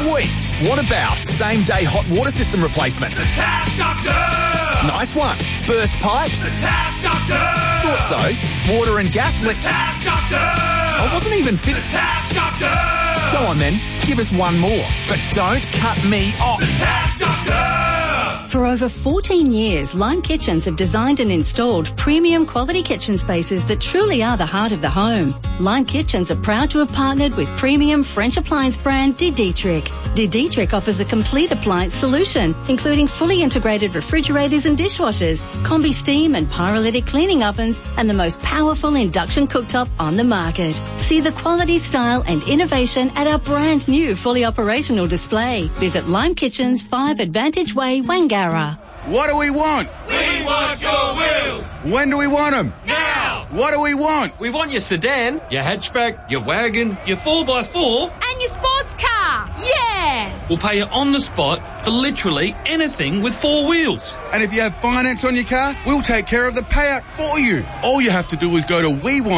Sweet. What about same-day hot water system replacement? The Tap Doctor! Nice one. Burst pipes? The Tap Doctor! Thought so. Water and gas The Tap Doctor! I wasn't even The Tap Doctor! Go on then, give us one more. But don't cut me off. The Tap Doctor! For over 14 years, Lime Kitchens have designed and installed premium quality kitchen spaces that truly are the heart of the home. Lime Kitchens are proud to have partnered with premium French appliance brand De Dietrich. De Dietrich offers a complete appliance solution, including fully integrated refrigerators and dishwashers, combi steam and pyrolytic cleaning ovens, and the most powerful induction cooktop on the market. See the quality, style and innovation at our brand new fully operational display. Visit Lime Kitchens, 5 Advantage Way, Wangara. What do we want? We want your wheels! When do we want them? Now! What do we want? We want your sedan, your hatchback, your wagon, your 4x4, and your sports car. Yeah! We'll pay you on the spot for literally anything with 4 wheels. And if you have finance on your car, we'll take care of the payout for you. All you have to do is go to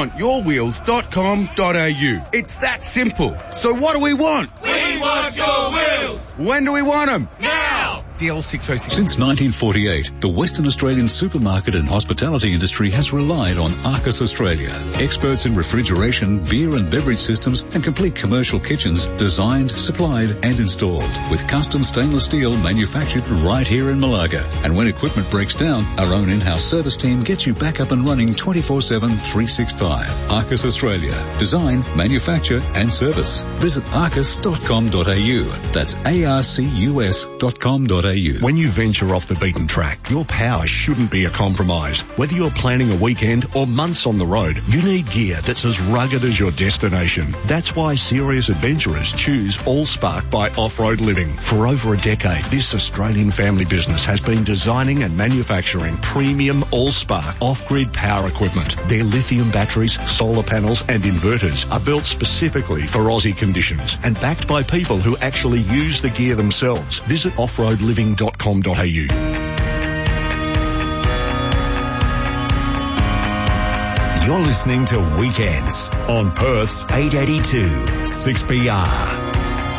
wewantyourwheels.com.au. It's that simple. So what do we want? We want your wheels! When do we want them? Now! DL 606. Since 1948, the Western Australian supermarket and hospitality industry has relied on Arcus Australia. Experts in refrigeration, beer and beverage systems and complete commercial kitchens designed, supplied and installed with custom stainless steel manufactured right here in Malaga. And when equipment breaks down, our own in-house service team gets you back up and running 24/7, 365. Arcus Australia. Design, manufacture and service. Visit arcus.com.au. That's arcus.com.au. When you venture off the beaten track, your power shouldn't be a compromise. Whether you're planning a weekend or months on the road, you need gear that's as rugged as your destination. That's why serious adventurers choose Allspark by Off-Road Living. For over a decade, this Australian family business has been designing and manufacturing premium Allspark off-grid power equipment. Their lithium batteries, solar panels and inverters are built specifically for Aussie conditions and backed by people who actually use the gear themselves. Visit offroadliving.com.au. You're listening to Weekends on Perth's 882 6PR.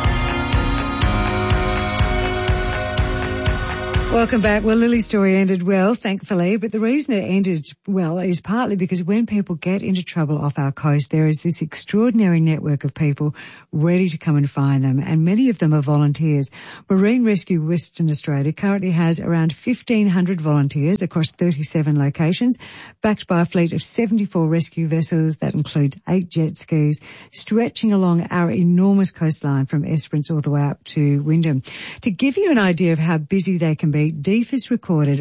Welcome back. Well, Lily's story ended well, thankfully, but the reason it ended well is partly because when people get into trouble off our coast, there is this extraordinary network of people ready to come and find them, and many of them are volunteers. Marine Rescue Western Australia currently has around 1,500 volunteers across 37 locations, backed by a fleet of 74 rescue vessels that includes 8 jet skis, stretching along our enormous coastline from Esperance all the way up to Wyndham. To give you an idea of how busy they can be, DEFA's recorded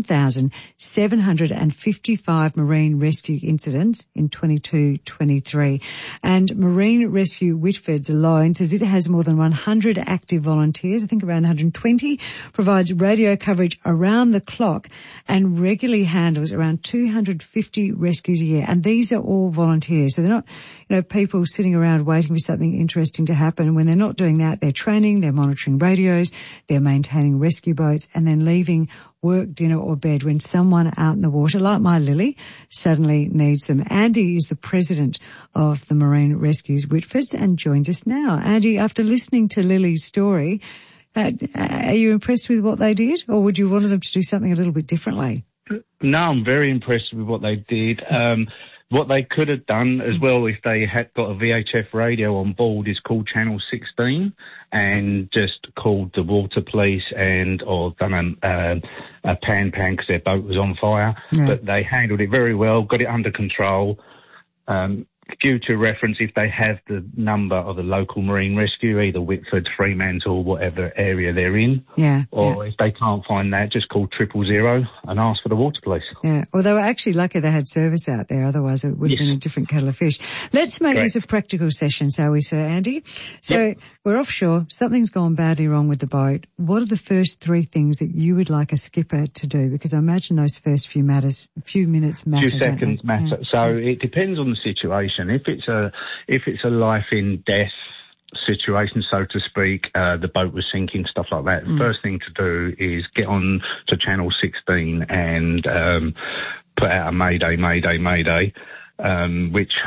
1,755 marine rescue incidents in 22-23. And Marine Rescue Whitford's alone says it has more than 100 active volunteers, I think around 120, provides radio coverage around the clock and regularly handles around 250 rescues a year. And these are all volunteers. So they're not, people sitting around waiting for something interesting to happen. And when they're not doing that, they're training, they're monitoring radios, they're maintaining rescue boats, and then leaving work, dinner or bed when someone out in the water, like my Lily, suddenly needs them. Andy is the president of the Marine Rescues Whitfords and joins us now. Andy, after listening to Lily's story, are you impressed with what they did, or would you want them to do something a little bit differently? No, I'm very impressed with what they did. What they could have done as well if they had got a VHF radio on board is called Channel 16 and just called the water police or done a pan because their boat was on fire. Yeah. But they handled it very well, got it under control. Future reference, if they have the number of the local marine rescue, either Whitford, Fremantle, whatever area they're in, if they can't find that, just call 000 and ask for the water police. Yeah, well, they were actually lucky they had service out there, otherwise it would have been a different kettle of fish. Let's make this a practical session, shall we, Sir Andy? So we're offshore, something's gone badly wrong with the boat. What are the first 3 things that you would like a skipper to do? Because I imagine those first few minutes matter. Few seconds matter. Yeah. So it depends on the situation. If it's a life in death situation, so to speak, the boat was sinking, stuff like that. The first thing to do is get on to Channel 16 and put out a Mayday, which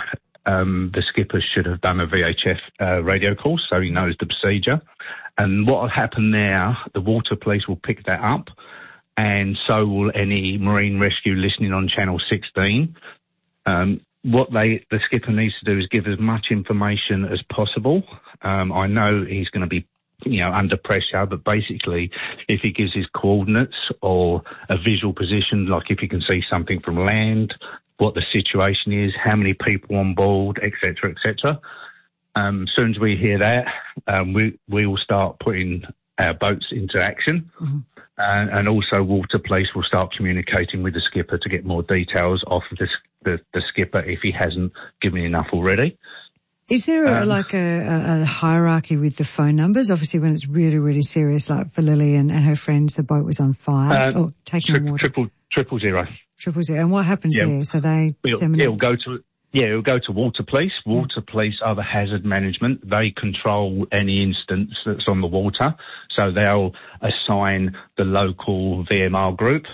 the skipper should have done a VHF radio course, so he knows the procedure. And what will happen there, the water police will pick that up, and so will any marine rescue listening on Channel 16. What the skipper needs to do is give as much information as possible. I know he's going to be, under pressure, but basically, if he gives his coordinates or a visual position, like if he can see something from land, what the situation is, how many people on board, etc., etc. As soon as we hear that, we will start putting our boats into action. Mm-hmm. And also Water Police will start communicating with the skipper to get more details off of the skipper if he hasn't given enough already. Is there a hierarchy with the phone numbers? Obviously, when it's really, really serious, like for Lily and her friends, the boat was on fire or taking on water. 000. 000. And what happens there? So they disseminate. It'll go to Water Police. Water Police are the hazard management. They control any instance that's on the water. So they'll assign the local VMR group.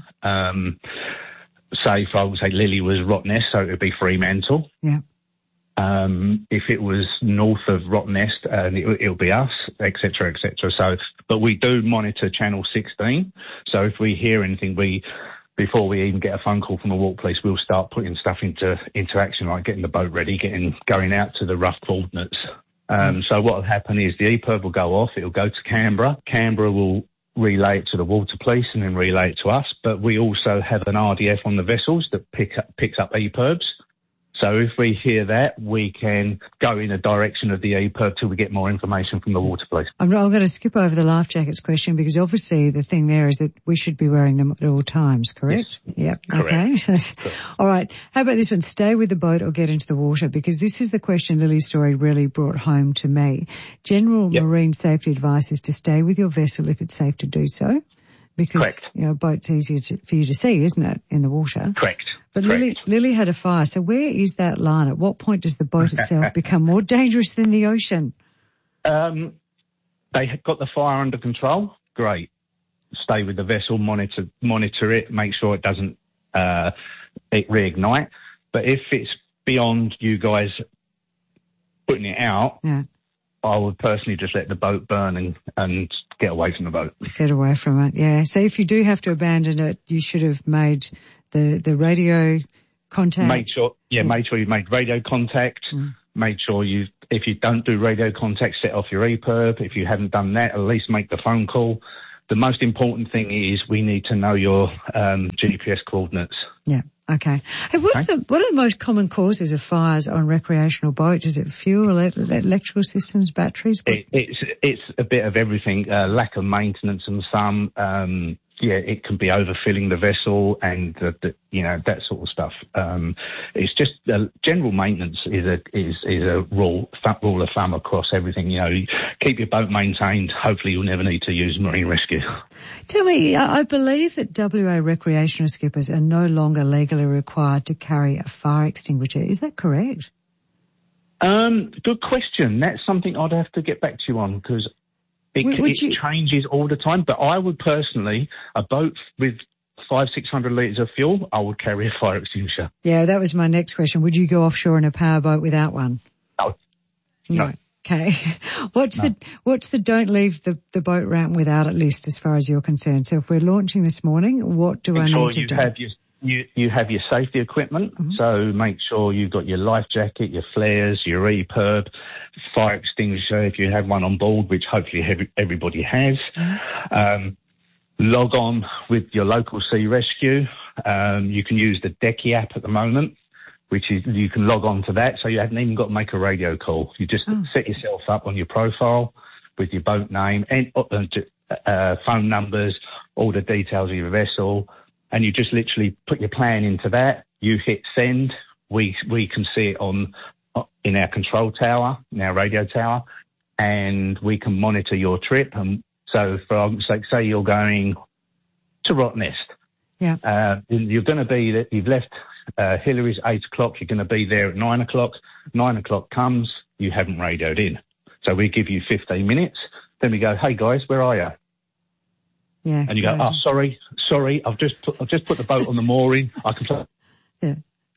Say, if I would say Lily was Rottnest, so it would be Fremantle. Yeah. If it was north of Rottnest, it'll be us, etc., etc. So, but we do monitor Channel 16. So if we hear anything, before we even get a phone call from the Water Police, we'll start putting stuff into action, like getting the boat ready, going out to the rough coordinates. So what will happen is the EPIRB will go off. It'll go to Canberra. Canberra will relay it to the Water Police and then relay it to us. But we also have an RDF on the vessels that picks up EPIRBs. So if we hear that, we can go in a direction of the EPIRB till we get more information from the Water Police. I'm going to skip over the life jackets question because obviously the thing there is that we should be wearing them at all times, correct? Yes. Yep. Correct. Okay. All right. How about this one? Stay with the boat or get into the water? Because this is the question Lily's story really brought home to me. General marine safety advice is to stay with your vessel if it's safe to do so. Because, a boat's easier for you to see, isn't it, in the water? Correct. But Lily had a fire. So where is that line? At what point does the boat itself become more dangerous than the ocean? They have got the fire under control. Great. Stay with the vessel, monitor it, make sure it doesn't reignite. But if it's beyond you guys putting it out, I would personally just let the boat burn and get away from the boat. Get away from it, yeah. So if you do have to abandon it, you should have made the radio contact. Make sure you've made radio contact. Make sure if you don't do radio contact, set off your EPIRB. If you haven't done that, at least make the phone call. The most important thing is we need to know your GPS coordinates. Yeah. Okay. Hey, what are the most common causes of fires on recreational boats? Is it fuel, electrical systems, batteries? It's a bit of everything. Lack of maintenance and some. It can be overfilling the vessel and that sort of stuff. It's just general maintenance is a rule of thumb across everything. Keep your boat maintained. Hopefully, you'll never need to use marine rescue. Tell me, I believe that WA recreational skippers are no longer legally required to carry a fire extinguisher. Is that correct? Good question. That's something I'd have to get back to you on because it changes all the time. But I would personally, a boat with 500-600 litres of fuel, I would carry a fire extinguisher. Yeah, that was my next question. Would you go offshore in a powerboat without one? No. Okay. What's the don't leave the boat ramp without it list as far as you're concerned? So if we're launching this morning, what do I need to do? You have your safety equipment, so make sure you've got your life jacket, your flares, your EPIRB, fire extinguisher if you have one on board, which hopefully everybody has. Log on with your local sea rescue. You can use the Decky app at the moment, which is you can log on to that, so you haven't even got to make a radio call. You just set yourself up on your profile with your boat name and phone numbers, all the details of your vessel. And you just literally put your plan into that. You hit send. We can see it in our control tower, in our radio tower, and we can monitor your trip. And so, say you're going to Rottnest. Yeah. You're going to be you've left Hillary's 8 o'clock. You're going to be there at 9 o'clock. 9 o'clock comes. You haven't radioed in. So we give you 15 minutes. Then we go, hey guys, where are you? Yeah. And you go, sorry, I've just put the boat on the mooring. I can. Yeah.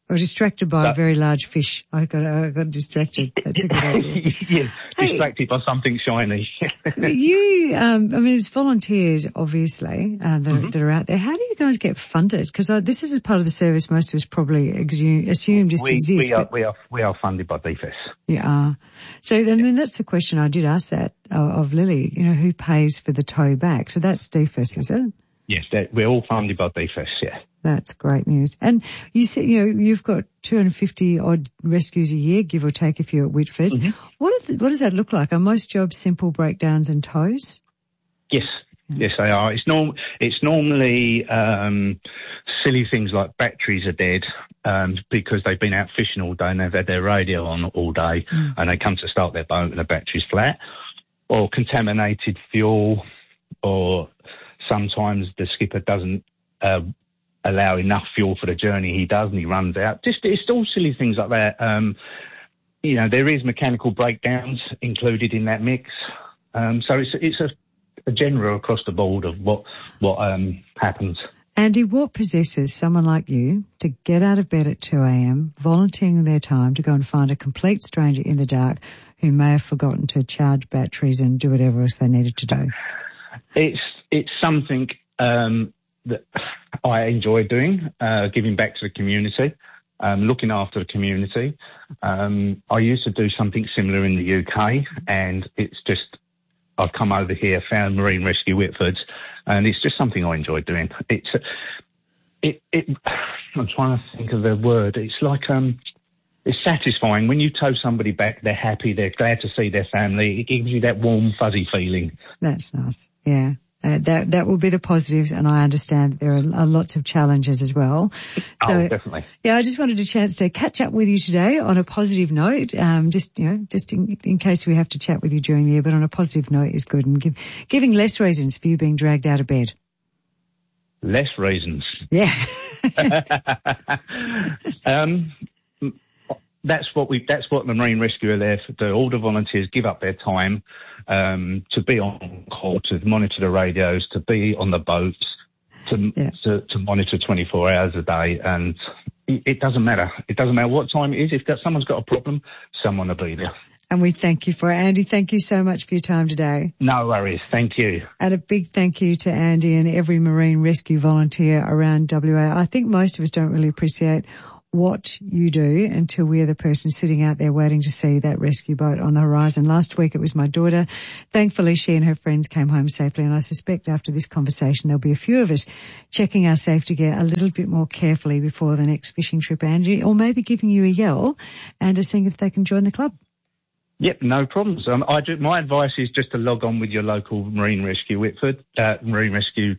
Or distracted by a very large fish. I got distracted. That's a good idea. Yeah, distracted by something shiny. You, it's volunteers, obviously, that are out there. How do you guys get funded? Because this is a part of the service most of us probably assume just exists. We are funded by DFS. You are. So then that's the question I did ask that of Lily. who pays for the tow back? So that's DFS, is it? Yes, we're all funded by DFS, yeah. That's great news. And you said, you've got 250 odd rescues a year, give or take a few at Whitford's. Mm-hmm. What does that look like? Are most jobs simple breakdowns and tows? Yes. Yes, they are. It's normally silly things like batteries are dead because they've been out fishing all day and they've had their radio on all day and they come to start their boat and the battery's flat, or contaminated fuel, or sometimes the skipper doesn't allow enough fuel for the journey he does and he runs out. It's all silly things like that. There is mechanical breakdowns included in that mix. So it's a general across the board of what happens. Andy, what possesses someone like you to get out of bed at 2 a.m, volunteering their time to go and find a complete stranger in the dark who may have forgotten to charge batteries and do whatever else they needed to do? It's something that I enjoy doing, giving back to the community, looking after the community. I used to do something similar in the UK, and it's just I've come over here, found Marine Rescue Whitford's, and it's just something I enjoy doing. I'm trying to think of the word. It's like it's satisfying when you tow somebody back. They're happy. They're glad to see their family. It gives you that warm, fuzzy feeling. That's nice. Yeah. That will be the positives, and I understand that there are lots of challenges as well. So, definitely. Yeah, I just wanted a chance to catch up with you today on a positive note, just in case we have to chat with you during the year, but on a positive note is good, and giving less reasons for you being dragged out of bed. Less reasons? Yeah. That's what the Marine Rescue are there to do. All the volunteers give up their time to be on call, to monitor the radios, to be on the boats, to monitor 24 hours a day. And it doesn't matter. It doesn't matter what time it is. If someone's got a problem, someone will be there. And we thank you for it. Andy, thank you so much for your time today. No worries. Thank you. And a big thank you to Andy and every Marine Rescue volunteer around WA. I think most of us don't really appreciate what you do until we're the person sitting out there waiting to see that rescue boat on the horizon. Last week it was my daughter. Thankfully she and her friends came home safely, and I suspect after this conversation there'll be a few of us checking our safety gear a little bit more carefully before the next fishing trip, Angie, or maybe giving you a yell and seeing if they can join the club. Yep, no problems. My advice is just to log on with your local Marine Rescue Whitford, Marine Rescue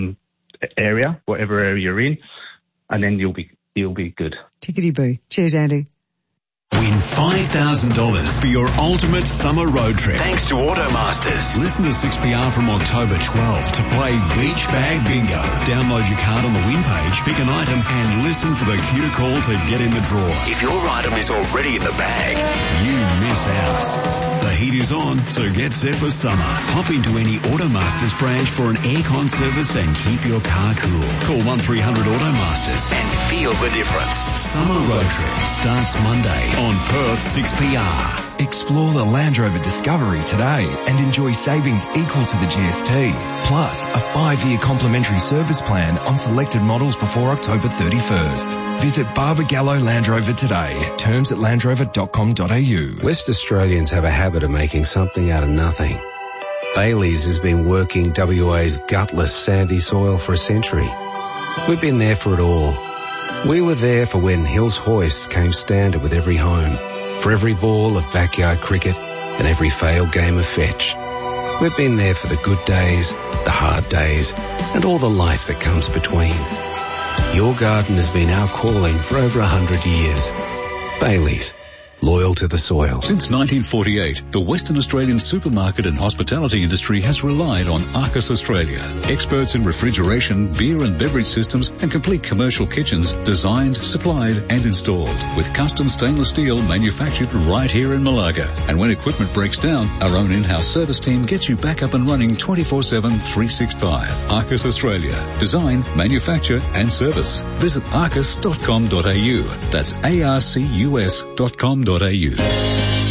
area, whatever area you're in, and then you'll be good. Tickety-boo. Cheers, Andy. Win $5,000 for your ultimate summer road trip. Thanks to Automasters. Listen to 6PR from October 12 to play Beach Bag Bingo. Download your card on the win page, pick an item, and listen for the cue to call to get in the draw. If your item is already in the bag, you miss out. The heat is on, so get set for summer. Hop into any Automasters branch for an aircon service and keep your car cool. Call 1300 Automasters and feel the difference. Summer road trip starts Monday on Perth 6PR. Explore the Land Rover Discovery today and enjoy savings equal to the GST. Plus, a 5-year complimentary service plan on selected models before October 31st. Visit Barbagallo Land Rover today. Terms at landrover.com.au. West Australians have a habit of making something out of nothing. Bailey's has been working WA's gutless sandy soil for a century. We've been there for it all. We were there for when Hills Hoists came standard with every home, for every ball of backyard cricket and every failed game of fetch. We've been there for the good days, the hard days, and all the life that comes between. Your garden has been our calling for over 100 years. Bailey's. loyal to the soil. Since 1948, the Western Australian supermarket and hospitality industry has relied on Arcus Australia, experts in refrigeration, beer and beverage systems and complete commercial kitchens designed, supplied and installed with custom stainless steel manufactured right here in Malaga. And when equipment breaks down, our own in-house service team gets you back up and running 24/7, 365. Arcus Australia. Design, manufacture and service. Visit arcus.com.au. That's arcus.com.au.